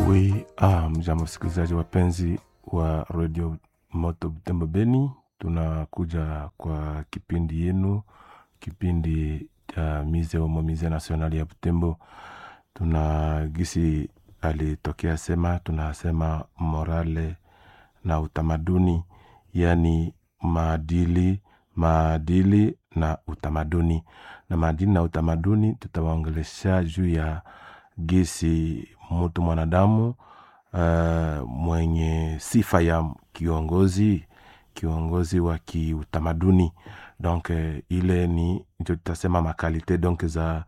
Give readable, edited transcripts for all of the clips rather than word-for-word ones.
Mjambo msikilizaji wapenzi wa Radio Moto Butembo Beni, tunakuja kwa kipindi yenu, kipindi cha Musée National ya Butembo. Tunagisi alitokea sema, tunasema morale na utamaduni, yani maadili na utamaduni. Na maadili na utamaduni tutawaongelesha juu ya gisi mtu mwanadamu mwenye sifa ya kiongozi wa kiutamaduni. Donc ile ni ndio tutasema makalite donc za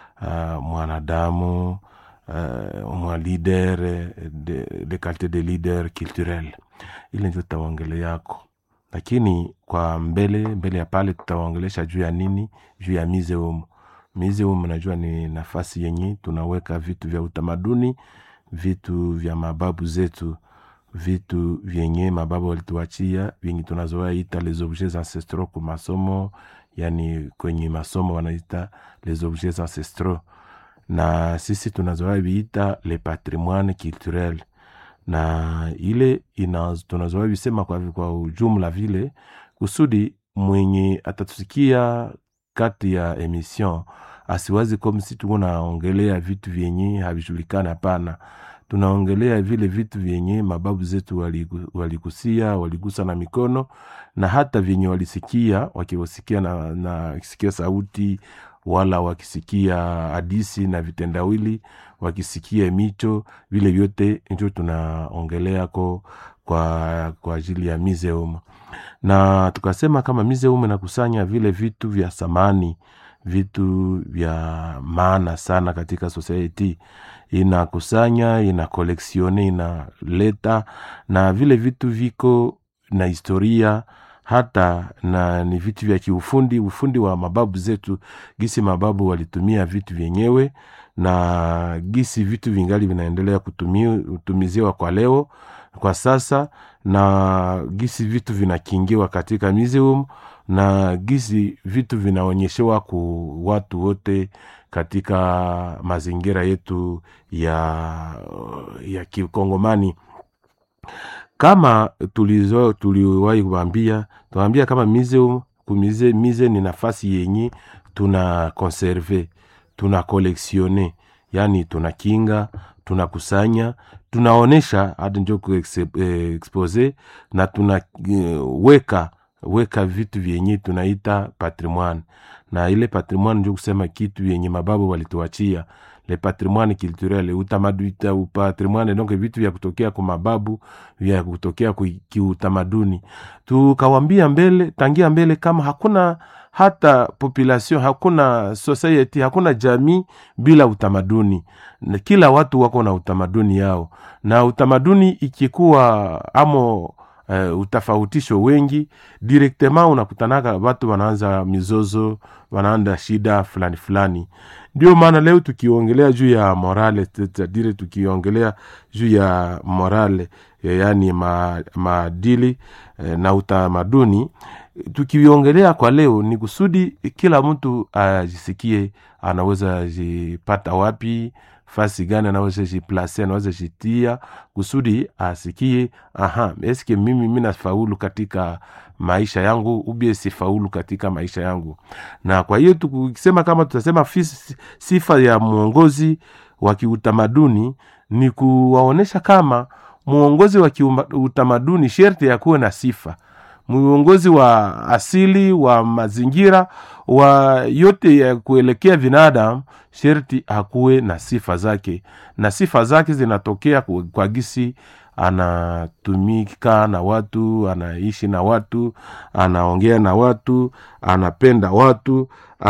mwanadamu mwa leader de qualité de leader culturel. Ile ndio tutaongelea yako. Lakini kwa mbele ya pale tutaongelesha juu ya nini? Juu ya museum. Museum najua ni nafasi yenye tunaweka vitu vya utamaduni, vitu vya mababu zetu, vitu vyenye mababu walituachia, vingi tunazoita les objets ancestraux kwa masomo, yani kwenye masomo wanaita les objets ancestraux. Na sisi tunazoita le patrimoine culturel. Na ile tunazoea sema kwa ujumla vile kusudi mwenye atatusikia kati ya emission asiwazi kama si tunaongelea vitu vyenye havijulikana. Hapana, tunaongelea vile vitu vyenye mababu zetu waligusa na mikono, na hata vyenye walisikia wakiwasikia na kisikia sauti, wala wakisikia hadisi na vitendawili, wakisikia micho, vile vyote ndio tunaongelea kwa ajili ya museum. Na tukasema kama museum inakusanya vile vitu vya samani, vitu vya maana sana katika society, inakusanya, ina collectione, inaleta, na vile vitu viko na historia, hata na ni vitu vya ufundi wa mababu zetu, gisi mababu walitumia vitu vyenyewe, na gisi vitu vingali vinaendelea kutumiziwa kwa leo, kwa sasa, na gisi vitu vinakingiwa katika museum, na gisi vitu vinaonyeshewa kwa watu wote katika mazingira yetu ya kikongomani. Kama tuliwahi kuambia kama museum ni nafasi yenye tuna conserve, tuna collectionner, yani tunakinga, tunakusanya, tunaonesha hadi ndio expose, na tunaweka vitu vyenye tunaita patrimoine. Na ile patrimoine ndio kusema kitu yenye mababu walituachia, le patrimoine culturel, utamaduni, patrimoine donc vitu vya kutokea kwa mababu, vya kutokea kwa kiutamaduni. Tukawambia tangia mbele kama hakuna hata population, hakuna society, hakuna jamii bila utamaduni. Na kila watu wako na utamaduni yao, na utamaduni ikikuwa utafautisho wengi, directement unakutanaka watu wanaanza mizozo, wanaanza shida fulani. Ndio maana leo tukiongelea juu ya morale, tukiongelea juu ya morale, yani maadili na utamaduni, tukiongelea kwa leo ni kusudi kila mtu ajisikie anaweza jipata wapi, fasi gani anaweza jiplace, anaweza jitia, kusudi asikie eske mimi nafaulu katika maisha yangu, ubie sifaulu katika maisha yangu. Na kwa hiyo tukisema kama tutasema sifa ya muongozi wa kiutamaduni ni kuwaonesha kama muongozi wa kiutamaduni sherti ya kuwa na sifa. Muongozi wa asili, wa mazingira, wa yote ya kuelekea binadamu, sherti akuwe na sifa zake. Na sifa zake zinatokea kwa gisi anatumika na watu, anaishi na watu, anaongea na watu, anapenda watu,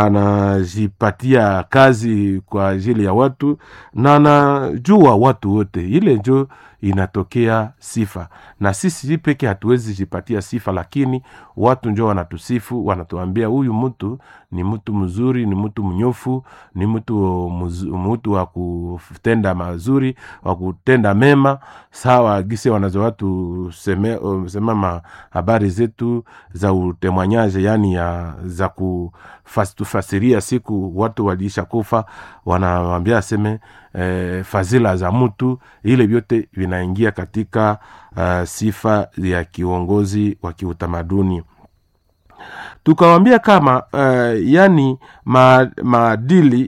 anajipatia kazi kwa ajili ya watu, na anajua watu wote. Ile ndio inatokea sifa. Na sisi peke hatuwezi jipatia sifa, lakini watu ndio wanatusifu, wanatuambia huyu mtu ni mtu mzuri, ni mtu mnyofu, ni mtu wa kutenda mazuri, wa kutenda mema. Sawa gisi wanazo watu sema habari zetu za utemwanyaje, yani za tufasiria siku watu waliisha kufa, wanamwambia aseme fadhila za mtu, ile vyote vinaingia katika sifa ya kiongozi wa kiutamaduni. Tukawambia kama yani maadili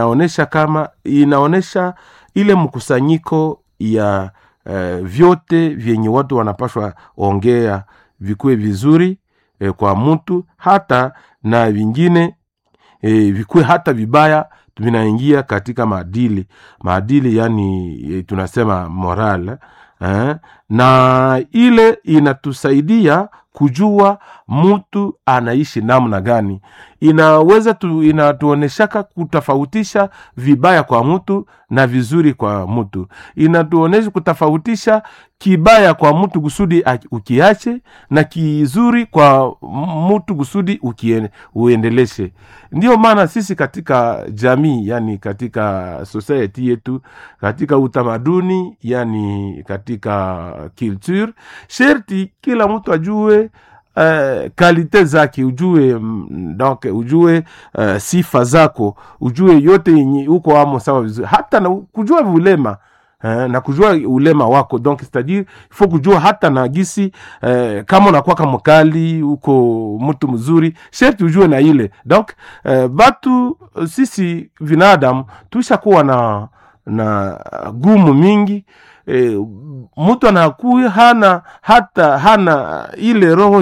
inaonesha ile mkusanyiko ya vyote vyenye watu wanapaswa ongea vikue vizuri kwa mtu, hata na vingine vikue hata vibaya vinaingia katika maadili yani tunasema moral na ile inatusaidia kujua mtu anaishi namna gani. Inatuoneshaka kutofautisha vibaya kwa mtu na vizuri kwa mtu. Inatuonesha kutofautisha kibaya kwa mtu kusudi ukiache na kizuri kwa mtu kusudi uendeleshe. Ndio maana sisi katika jamii, yani katika society yetu, katika utamaduni, yani katika culture, sherti kila mtu ajue kalite zake, ujue sifa zako, ujue yote yenye uko amo sawa vizuri, hata na kujua ulema na kujua ulema wako. Donc c'est-à-dire faut kujua hata na gisi kama unakuwa kama mkali, uko mtu mzuri, sherti ujue na ile. Donc batu sisi binadamu tushakuwa na gumu mingi. Mtu anakuwa hana ile roho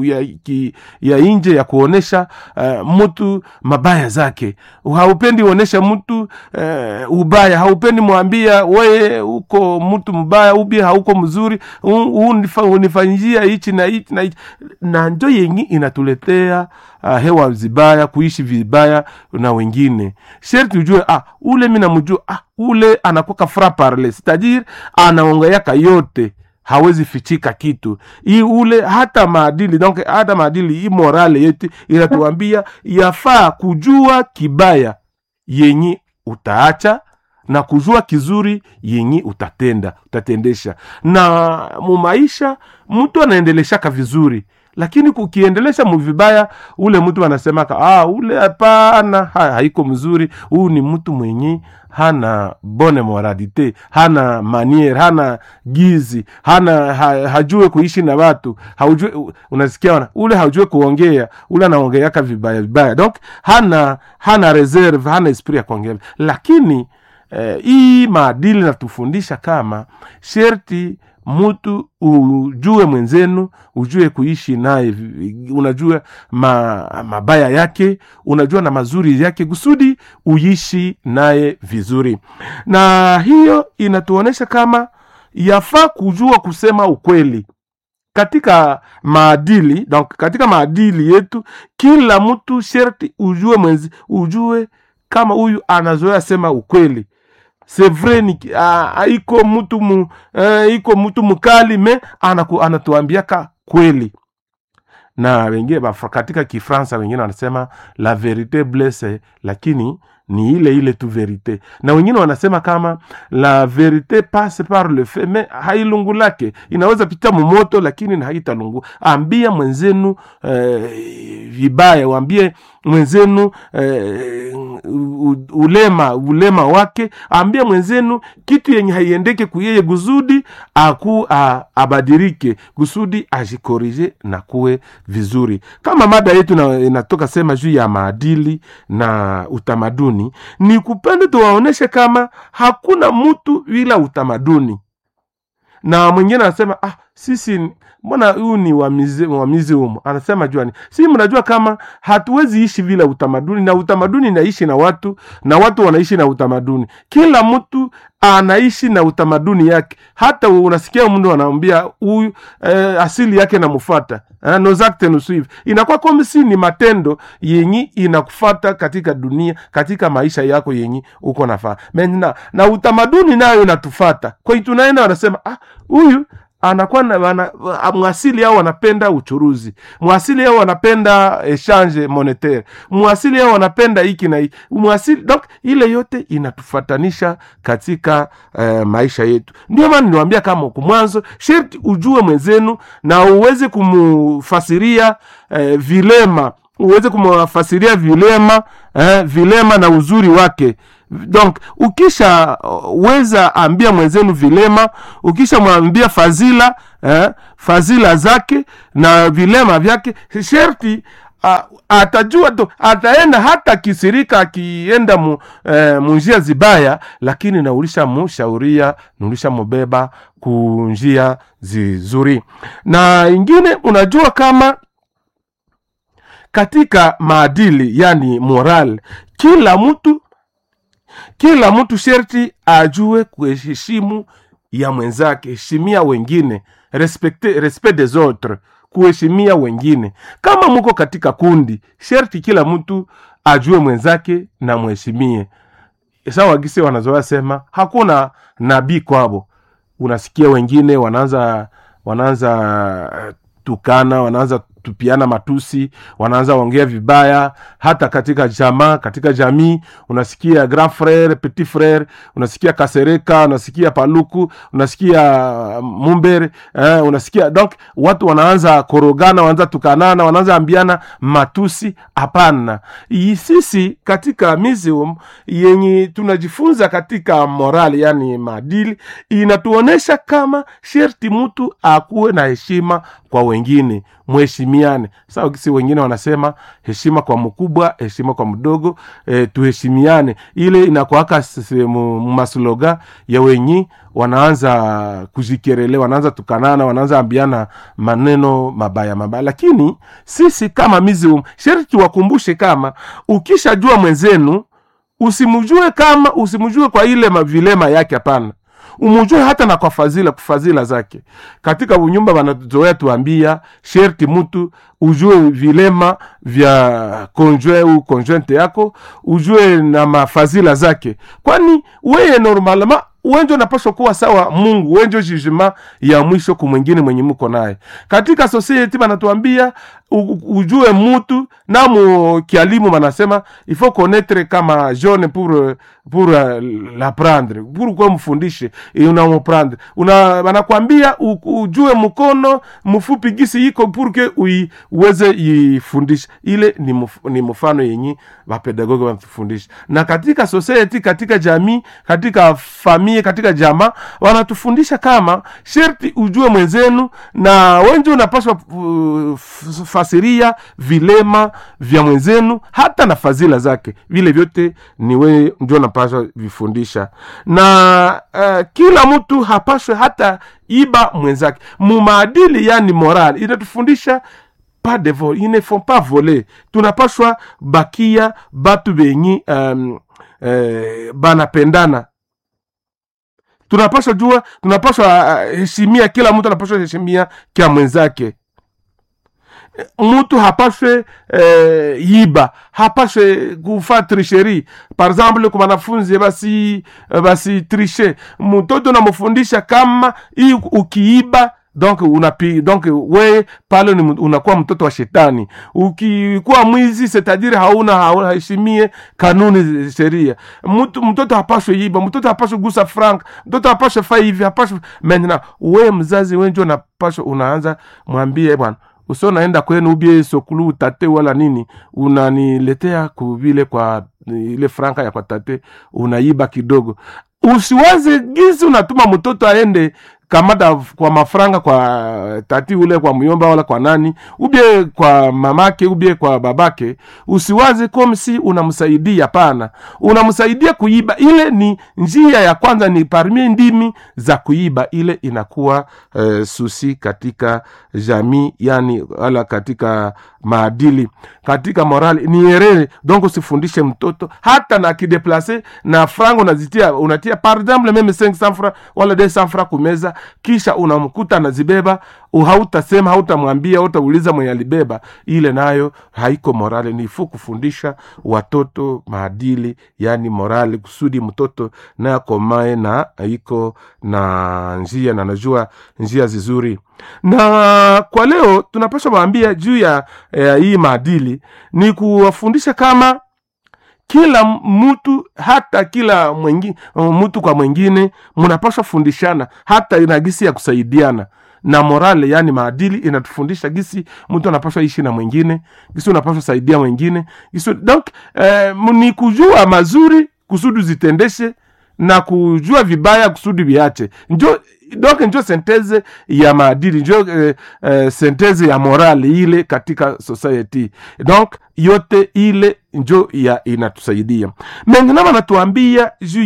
ya nje ya kuonesha mtu mabaya zake. Haupendi uonesha mtu ubaya, haupendi mwambia wewe uko mtu mbaya, ubi hauko mzuri, unifanyia hichi na hichi na hichi. Na ndio yengi inatuletea hewa zibaya, kuishi vibaya na wengine. Sherti ujue ule mimi namjua, ule anakuwa fra parler, c'est-à-dire anaongeaka yote, hawezi fichika kitu. Ule hata maadili, donc hata maadili morale yetu inatuambia yafaa kujua kibaya yenye utaacha na kujua kizuri yenye utatendesha. Na mu maisha mtu anaendeleshaka vizuri, lakini kukiendelesha mvibaya, ule mtu anasemaka ule hapana, haiko mzuri, huu ni mtu mwenye hana bonne moralité, hana manier, hana gizi, hajue kuishi na watu, haujue, unasikia ule hajue kuongea, ule anaongeaka vibaya. Donc hana reserve, hana esprit ya kuongea. Lakini hii maadili natufundisha kama sherti mtu ujue mwenzenu, ujue kuishi naye, unajua mabaya yake, unajua na mazuri yake, kusudi uishi naye vizuri. Na hiyo inatuonesha kama yafaa kujua kusema ukweli katika maadili. Donc katika maadili yetu kila mtu sherti ujue kama huyu anazoea sema ukweli. C'est vrai iko mtu mkali me anatuambiaka kweli. Na wengine katika Kifransa wengine wanasema la vérité blesse, lakini ni ile tu verite. Na wengine wanasema kama la verite passe par le fait, mais hailungulake, inaweza pita moto lakini haitalungu. Ambia mwenzenu vibaya, waambie mwenzenu ulema wake, ambia mwenzenu kitu yenye haiendeke kuyeye guzudi abadirike, guzudi ajikorije na kuwe vizuri. Kama mada yetu inatoka sema juu ya maadili na utamaduni, ni kupende tuwaoneshe kama hakuna mtu bila utamaduni. Na mwingine anasema sisi mbona huu ni wamizi humo, anasema juani, si mnajua kama hatuwezi ishi bila utamaduni, na utamaduni naishi na watu, na watu wanaishi na utamaduni. Kila mtu anaishi na utamaduni yake. Hata unasikia mtu anaambia huyu asili yake namufuata, nos actes nous suivent. Inakuwa kama si ni matendo yenye inakufuata katika dunia, katika maisha yako yenye uko nafaa. Na utamaduni nayo inatufuata. Kwa hiyo tunaenda wanasema huyu anakuwa mwasili yao wanapenda uchuruzi, mwasili yao wanapenda exchange monetaire, mwasili yao wanapenda hiki na hiki, mwasili. Donc ile yote inatufatanisha katika maisha yetu. Ndio maana niwaambia kama kumwanzo sherti ujue mwenzenu na uweze kumfasiria vilema uweze kumfasiria vilema vilema na uzuri wake. Donc ukisha weza ambia mwenzenu vilema, ukisha mwambia fazila zake na vilema vyake, sherti atajua to, ataenda hata kisirika akienda munjia zibaya, lakini naulisha mushauria, naulisha mubeba kunjia zizuri. Na ingine unajua kama katika maadili yani moral, kila mtu sherti ajue kuheshimu ya mwenzake, heshimia wengine, respect des autres, kuheshimia wengine. Kama muko katika kundi, sherti kila mtu ajue mwenzake na muheshimie. Sawa gisi wanazoea sema hakuna nabii kwabo. Unasikia wengine wanaanza tukana, wanaanza tupiana matusi, wanaanza ongea vibaya. Hata katika jamaa, katika jamii unasikia grand frère, petit frère, unasikia Kasereka, unasikia Paluku, unasikia Mumbere, unasikia donc watu wanaanza korogana, wanaanza tukanana, wanaanza ambiana matusi. Hapana. Sisi katika museum yenye tunajifunza katika morali yani maadili, inatuonesha kama sherti mtu akuwe na heshima kwa wengine, muheshimiane. Sawa kisi wengine wanasema heshima kwa mkubwa, heshima kwa mdogo, tuheshimiane. Ile inakuwaka masloga ya wenyi wanaanza kujikerele, wanaanza tukanana, wanaanza ambiana maneno mabaya. Lakini sisi kama museum sherti wakumbushe kama ukishajua mwenzenu usimjue kwa ile mavilema yake, hapana. Umujue hata na kwa fazila zake. Katika unyumba wanatuzoea tuambia sherti mtu ujue vilema vya conjointe yako, ujue na mafazila zake. Kwani wewe normalement wenjo napaswa kuwa sawa Mungu, wenjo judgment ya mwisho kwa mwingine mwenye mko naye. Katika society banatuambia ujue mtu na kialimu wanasema il faut connaître kama jeune pour l'apprendre, pour quoi mfundishe unamprendre. Wanakuambia ujue mkono mfupi gisi iko pour que uweze ifundisha. Ile ni mfano yenye wa pedagogue wanatufundisha. Na katika society, katika jamii, katika familia, katika jamaa wanatufundisha kama sherti ujue mwenzenu na wenjo unapaswa fasiria vilema vya mwenzenu hata na fazila zake. Vile vyote ni wewe ndio unapaswa vifundisha. Na kila mtu hapaswe hata iba mwenzake. Mumaadili yani moral inatufundisha pas de vol, ils ne font pas voler. Tunapaswa bakia batu benyi banapendana. Tunapaswa heshimia, kila mtu anapaswa heshimia kia mwenzake. Mtu hapaswe yiba, hapaswe kufa tricherie. Par exemple kwa wanafunzi basi tricher. Mtoto namfundisha kama hii ukiiba donc we pale unakuwa mtoto wa shetani. Ukikuwa mwizi c'est-à-dire hauna heshimie kanuni sheria. Mtoto hapaswe yiba, mtoto hapaswe gusa franc, mtoto hapaswe fa hivi, hapaswe. Maintenant we mzazi wenjo unapaswa unaanza mwambie bwana, usio naenda kwenu ubie sokulu tate wala nini, unaniletea kuvile kwa ile franka ya kwa tate, unaiba kidogo. Usiwaze gizi unatuma mtoto aende kamada kwa mafranga kwa tati ule, kwa muyomba wala kwa nani, ubie kwa mamake, ubie kwa babake. Usiwaze komsi unamsaidia, pana. Unamsaidia kuiba. Ile ni njia ya kwanza, ni parmi ndimi za kuiba. Ile inakuwa susi katika jamii, yani wala katika maadili, katika morali ni erere. Donc usifundishe mtoto hata na kideplace na frango unatia par exemple même 500 francs wala 200 francs kumeza, kisha unamkuta na zibeba, hautasema, hautamwambia, hautauliza mwenye alibeba. Ile nayo haiko morale. Ni fu kufundisha watoto maadili yani morale, kusudi mtoto na akomae na iko na njia na najua njia zizuri. Na kwa leo tunapaswa kuambia juu ya hii maadili, ni kuwafundisha kama kila mtu, hata kila mwingine mtu kwa mwingine mnapaswa fundishana, hata inagisi ya kusaidiana. na morale, yani maadili, inatufundisha gisi mtu anapaswa ishi na mwingine, gisi unapaswa saidia mwingine, gisi donc ni kujua mazuri kusudi zitendeshe na kujua vibaya kusudi viache. Njo senteze ya maadili, njo senteze ya morale ile katika society. Donc yote ile njo ya inatusaidia. Menginama natuambia juu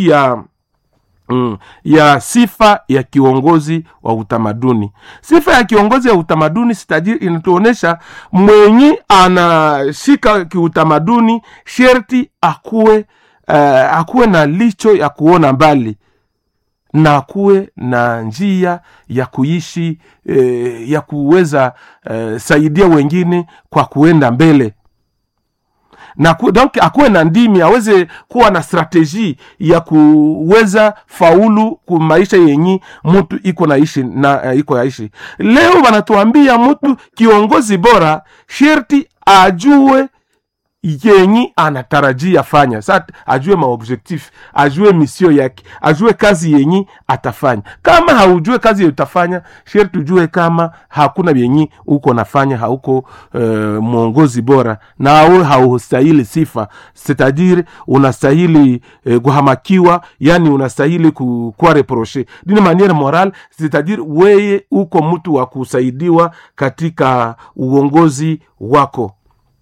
ya sifa ya kiongozi wa utamaduni. Sifa ya kiongozi wa utamaduni sitajiri inatuonesha mwenye anashika kiutamaduni sherti akuwe na licho ya kuona mbali, na akuwe na njia ya kuishi, ya kuweza saidia wengine kwa kuenda mbele. Na donc akuwe na ndimi, aweze kuwa na strategy ya kuweza faulu ku maisha yenye mtu iko naishi na iko yaishi. Leo wanatuambia mtu kiongozi bora sherti ajue yenye anatarajia fanya. Sasa ajue maobjectif, ajue mission yake, ajue kazi yenye atafanya. Kama haujue kazi utafanya, sherti ujue kama hakuna yenye uko nafanya, hauko mwongozi bora, na wewe haustahili sifa. C'est-à-dire unastahili kuhamakiwa, yani unastahili kuwa reproché d'une manière morale. C'est-à-dire wewe uko mtu wa kusaidiwa katika uongozi wako.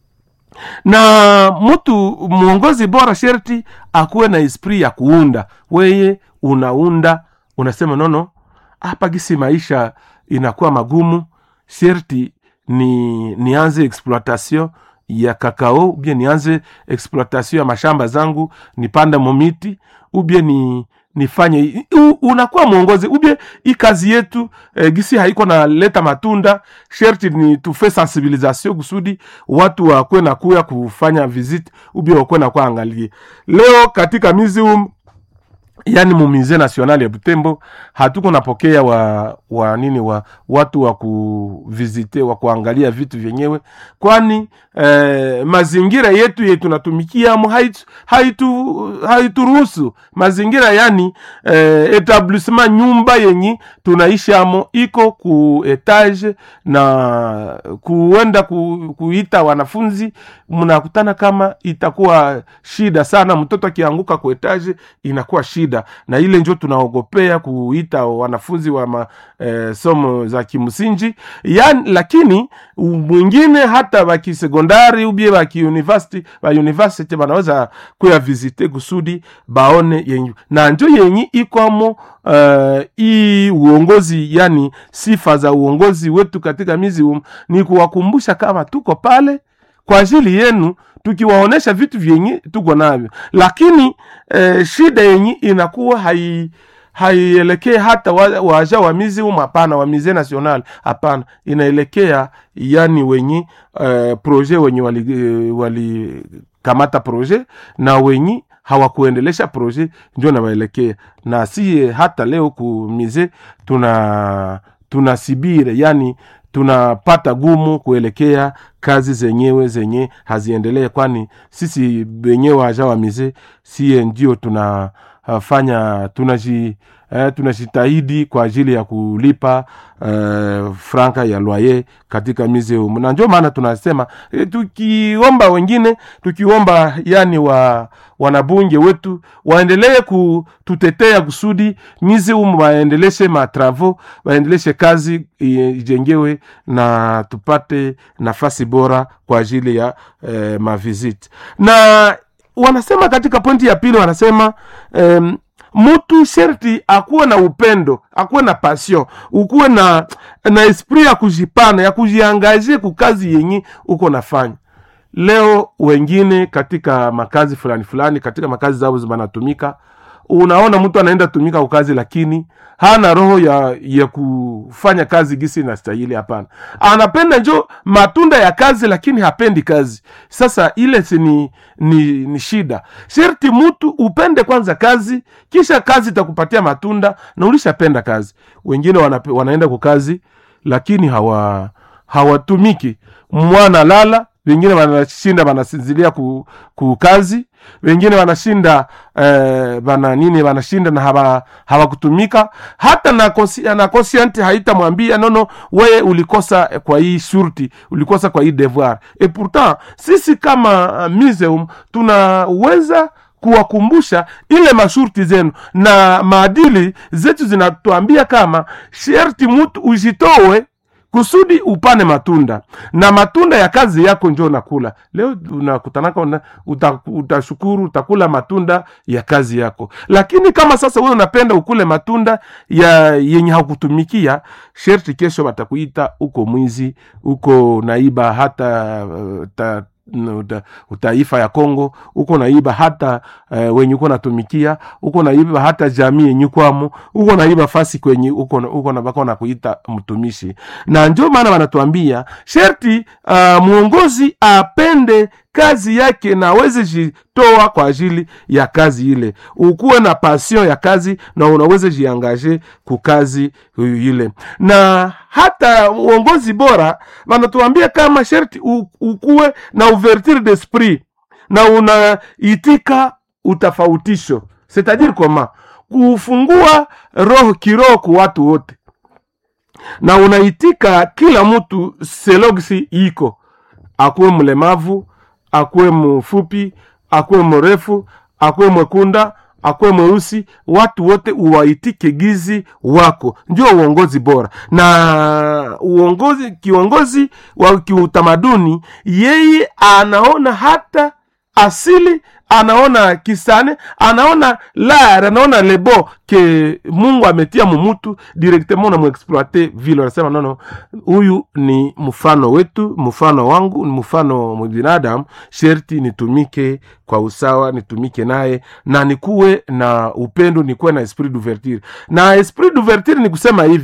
Na mtu mwongozi bora sherti akuwe na esprit ya kuunda. Weye unaunda, unasema nono, hapa gisi maisha inakuwa magumu, sherti nianze exploitation ya kakao, ubie nianze exploitation ya mashamba zangu, nipanda momiti, ubie nifanye. Unakuwa mwongozi, ubie hii kazi yetu gisi haiko na leta matunda, sherti ni tufe sensibilisation kusudi watu wakwe na kuya kufanya visit, ubie wakwe na kwa angalie. Leo katika museum, yani Musée National ya Butembo, hatuko napokea watu wa kuvisite, wa kuangalia vitu vyenyewe, kwani mazingira yetu tunatumikia haituruhusu. Mazingira yani etablissement, nyumba yenye tunaishi amo iko ku etage, na kuenda kuita wanafunzi mnakutana kama itakuwa shida sana. Mtoto akianguka ku etage inakuwa shida, na ile njo tunaogopea kuita wanafunzi wa somo za kimsingi. Yani lakini mwingine hata baki sekondari ubie baki university banaweza kuya visite kusudi baone yenyu, na njo yenyi ikomo uongozi, yani sifa za uongozi wetu katika museum ni kuwakumbusha kama tuko pale kwa ajili yenu, tukiwaonesha vitu vyenye tuko navyo. Lakini shida yenye inakuwa haielekee hata waja wa museum, hapana, wa Musée National, hapana, inaelekea yani wenye projet wenye wali kamata projet na wenye hawakuendelesha projet ndio nawaelekea. Na si hata leo ku musée tunasibire, yani tunapata gumu kuelekea kazi zenye haziendelee, kwani sisi wenyewe waja wa musée si ndio tunafanya tunajitahidi kwa ajili ya kulipa franka ya loyer katika museum. Na ndio maana tunasema tukiomba wengine, tukiomba yani wanabunge wetu waendelee kututetea kusudi museum waendeleshe matravaux, waendeleshe kazi ijengewe na tupate nafasi bora kwa ajili ya mavisit. Na wanasema katika pointi ya pili, wanasema mtu sherti akuwe na upendo, akuwe na passion, ukuwe na esprit ya kujipana, ya kujiangaje kukazi yenye uko nafanya. Leo wengine katika makazi fulani katika makazi zao zinatumika, unaona mtu anaenda tumika ukazi lakini hana roho ya kufanya kazi gisi na stahili. Hapana, anapenda njo matunda ya kazi lakini hapendi kazi. Sasa ile ni shida. Sherti mtu upende kwanza kazi, kisha kazi itakupatia matunda na ulishapenda kazi. Wengine wanaenda kwa kazi lakini hawatumiki. Mwana lala wengine wanashinda wanasinzilia ku kazi, wengine wanashinda wanashinda na hawakutumika. Hata na conscient haitamwambia nono wewe ulikosa kwa hii shurti, ulikosa kwa hii devoir. Et pourtant sisi kama museum tunaweza kuwakumbusha ile mashurti zenu na maadili zetu zinatuambia kama sherti mtu ujitowe kusudi upane matunda, na matunda ya kazi yako njoo nakula. Leo unakutanaka utashukuru, utakula matunda ya kazi yako. Lakini kama sasa wewe unapenda ukule matunda ya yenye hakutumikia, sherti kesho watakuita uko mwizi, uko naiba hata utaifa ya Kongo, uko naiba hata wenye uko natumikia, uko naiba hata jamii yenye kwamo, uko naiba fasi kwenye uko na bako na kuita mtumishi. Na ndio maana wanatuambia sherti muongozi apende kazi yake na aweze jitoa kwa ajili ya kazi ile. Ukuwe na passion ya kazi na unaweze jiangaje ku kazi ile. Na hata uongozi bora wanatuambia kama sherti ukuwe na ouverture d'esprit na unaitika utafautisho. C'est-à-dire comment? Kufungua roho kiroho kwa watu wote. Na unaitika kila mtu selogisi iko. Akuwe mlemavu, akuwe mfupi, akuwe mrefu, akuwe mwekunda, akuwe mweusi, watu wote uwaitike gizi wako. Ndio uongozi bora. Na kiongozi wa kiutamaduni, yeye anaona hata asili, anaona kisane, anaona lara, anaona lebo ke Mungu ametia mumutu directement na muexploiter vile. Anasema nono, huyu ni mfano wetu, mfano wangu, ni mfano mbinadamu, sherti nitumike kwa usawa, nitumike naye na nikuwe na upendo, nikuwe na esprit d'ouverture. Na esprit d'ouverture ni kusema hivi,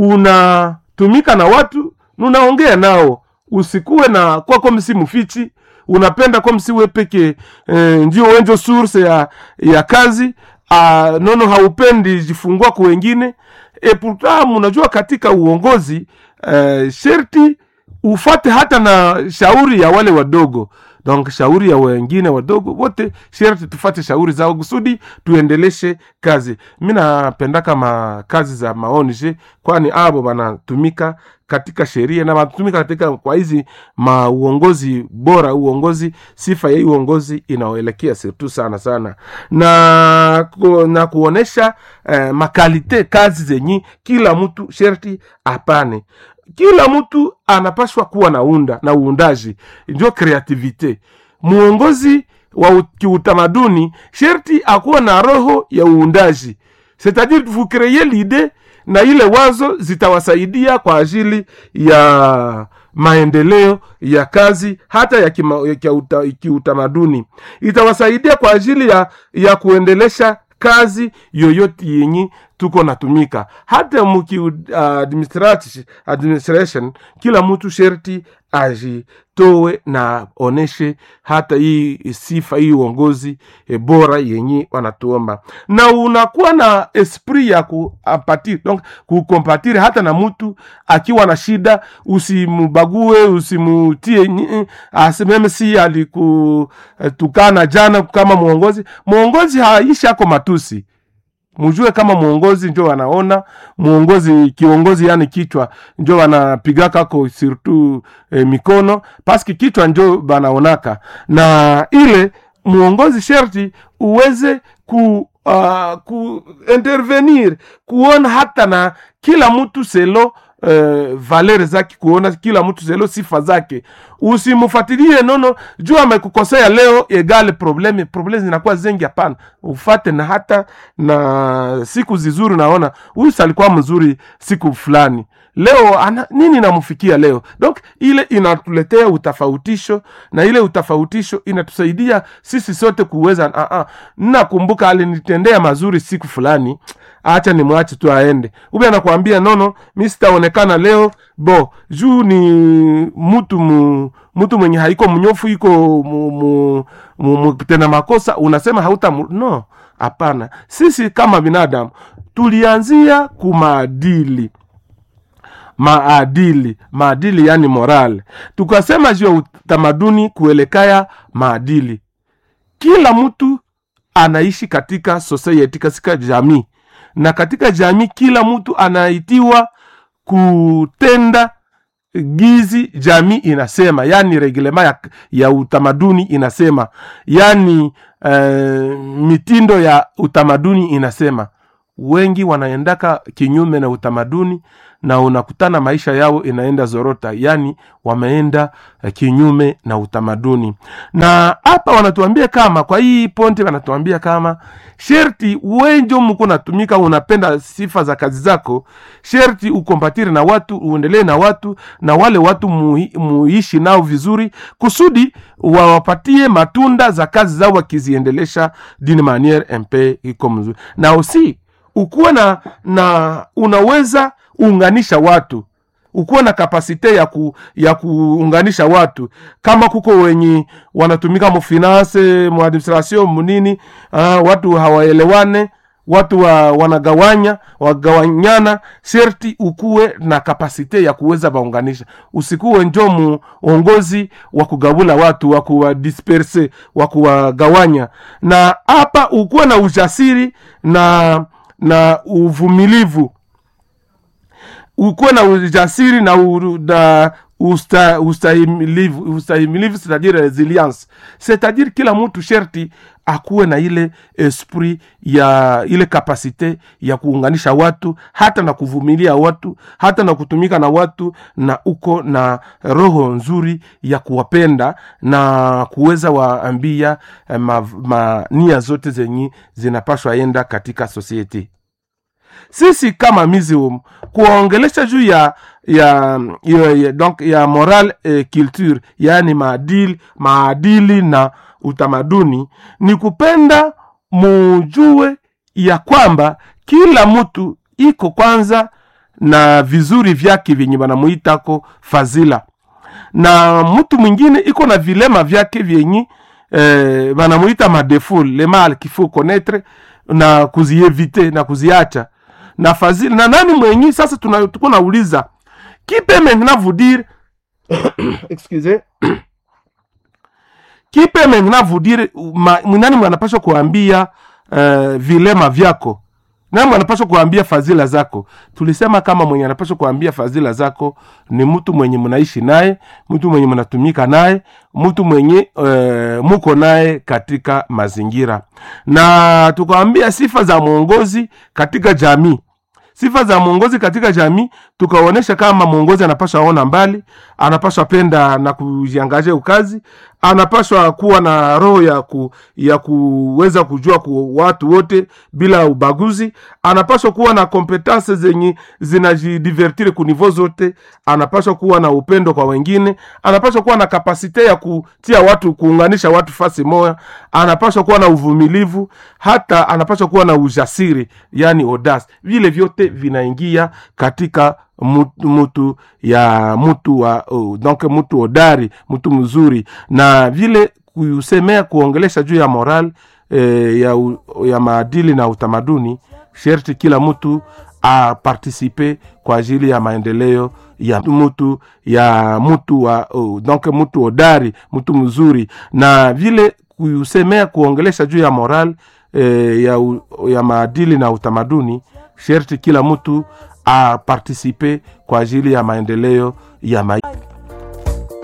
unatumika na watu, unaongea nao, usikuwe na kwa msimu fichi, unapenda kwa msiwe peke ndio wenjo source ya kazi, nono haupendi jifungua kwa wengine. Et pourtant unajua katika uongozi sherti ufate hata na shauri ya wale wadogo. Donc shauri ya wengine wadogo wote sherti tufate shauri zao kusudi tuendeleshe kazi. Mimi napenda kama kazi za maonje, kwani abo wanatumika katika sheria na wanatumika katika kwa hizi uongozi bora. Uongozi, sifa ya uongozi inaoelekea surtout sana na kuonesha makalite kazi zenyi kila mtu sherti apane. Kila mtu anapaswa kuwa na uundaji, ndio creativite. Muongozi wa kiutamaduni sherti akuwa na roho ya uundaji. C'est-à-dire vous créez l'idée na ile wazo zitawasaidia kwa ajili ya maendeleo ya kazi hata ya kiutamaduni. Itawasaidia kwa ajili ya kuendelesha kazi yoyote yenye tuko natumika. Hata administration kila mtu sherti ajitowe na oneshe hata hii sifa, hii uongozi bora yenye wanatuomba. Na unakuwa na esprit ya kuampatir, donc kukompatir hata na mtu akiwa na shida, usimubague, usimutie asememe si alikutukana jana. Kama muongozi haishi yako matusi. Mujue kama muongozi njo wanaona, kiongozi yani kichwa njo wanapigaka kwa surtout mikono, paski kichwa njo wanaonaka. Na ile muongozi sherti uweze ku intervenir, kuona hata na kila mtu selo valeur zake, kuona kila mtu zelo sifa zake. Usimufuatilie nono juu amekukosea leo egale probleme zinakuwa zengi. Hapana, ufate na hata na siku zizuri, naona huyu alikuwa mzuri siku fulani, leo nini namufikia leo. Donc ile inatuletea utafautisho, na ile utafautisho inatusaidia sisi sote kuweza nakumbuka alinitendea mazuri siku fulani, acha nimwache tu aende. Ube anakuambia nono, mimi sitaonekana leo juu ni mtu mwenye haiko mnyofu, iko tena makosa, unasema no. Hapana, sisi kama binadamu tulianzia kumaadili. maadili yani moral. Tukasema juu ya utamaduni kuelekea maadili. Kila mtu anaishi katika society, katika jamii, na katika jamii kila mtu anaitiwa kutenda gizi jamii inasema, yani reglema ya utamaduni inasema, yani mitindo ya utamaduni inasema. Wengi wanaendaka kinyume na utamaduni na unakutana maisha yao inaenda zorota, yani wameenda kinyume na utamaduni. Na hapa wanatuambia kama, kwa hii ponte wanatuambia kama sherti wenjo mko natumika, unapenda sifa za kazi zako, sherti ukompatire na watu, uendelee na watu, na wale watu muishi nao vizuri kusudi wawapatie matunda za kazi zao wakiziendelesha d'une manière un peu iko mzuri. Na aussi ukuwa na unaweza unganisha watu, ukuwa na kapasite ya kuunganisha watu. Kama kuko wenye wanatumika mu finance, mu administration, munini, watu hawaelewane, watu wagawanyana, sherti ukuwe na kapasite ya kuweza baunganisha. Usikuwe njo muongozi wa kugabula watu, wa kuwadisperse, wa kuwagawanya. Na hapa ukuwe na ujasiri na uvumilivu. Ukuwe na ujasiri na ustahimilivu, c'est-à-dire resilience. C'est-à-dire kila mtu sherti akuwe na ile esprit ya ile kapasite ya kuunganisha watu, hata na kuvumilia watu, hata na kutumika na watu, na uko na roho nzuri ya kuwapenda na kuweza waambia nia zote zenye zinapaswa enda katika society. Sisi kama Museum kuongelesha juu ya moral culture, yani maadili na utamaduni, ni kupenda mujue ya kwamba kila mtu iko kwanza na vizuri vyake vyenye banamuitako fazila, na mtu mwingine iko na vilema vyake vyenye banamuita madeful, le mal qu'il faut connaître na kuzievite na kuziacha. Na fazila na nani mwenye sasa tuko nauliza qui peut maintenant vous dire excusez qui peut maintenant vous dire nani mwanapaswa kuambia vilema vyako, nani mwanapaswa kuambia fazila zako. Tulisema kama mwenye anapaswa kuambia fazila zako ni mtu mwenye mnaishi naye, mtu mwenye mnatumika naye, mtu mwenye muko naye katika mazingira. Na tukaambia sifa za muongozi katika jamii. Sifa za muongozi katika jamii tukaonesha kama muongozi anapaswa ona mbali, anapaswa penda na kujiangaje ukazi, anapaswa kuwa na roho ya kuweza kujua kwa watu wote bila ubaguzi, anapaswa kuwa na competence zenye zinajidivertire ku niveau zote, anapaswa kuwa na upendo kwa wengine, anapaswa kuwa na kapasite ya kutia watu, kuunganisha watu fasi moja, anapaswa kuwa na uvumilivu, hata anapaswa kuwa na ujasiri, yani audace. Vile vyote vinaingia katika mtu donc mtu hodari, mtu mzuri. Na vile kusemea kuongelesha juu ya moral ya maadili na utamaduni, sherti kila mtu a participer kwa ajili ya maendeleo ya donc mtu hodari, mtu mzuri. Na vile kusemea kuongelesha juu ya moral ya maadili na utamaduni, sherti kila mtu a participer kwa ajili ya maendeleo ya